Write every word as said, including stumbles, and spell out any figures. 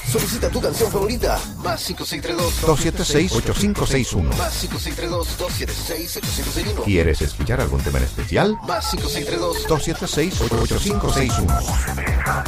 Solicita tu canción favorita. Más cinco seis tres dos, dos siete seis, ocho cinco seis uno. Más cinco seis tres dos, dos siete seis, ocho cinco seis uno. ¿Quieres escuchar algún tema en especial? Más cinco seis tres dos, dos siete seis, ocho cinco seis uno.